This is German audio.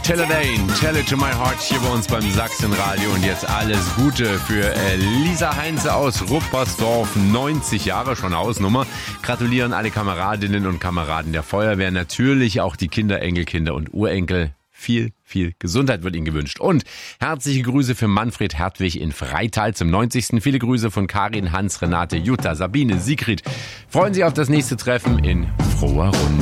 Taylor Dane, Tell It To My Heart hier bei uns beim Sachsenradio. Und jetzt alles Gute für Lisa Heinze aus Ruppersdorf, 90 Jahre, schon eine Hausnummer. Gratulieren alle Kameradinnen und Kameraden der Feuerwehr, natürlich auch die Kinder, Enkelkinder und Urenkel. Viel Gesundheit wird Ihnen gewünscht. Und herzliche Grüße für Manfred Hertwig in Freital zum 90. Viele Grüße von Karin, Hans, Renate, Jutta, Sabine, Sigrid. Freuen Sie auf das nächste Treffen in froher Runde.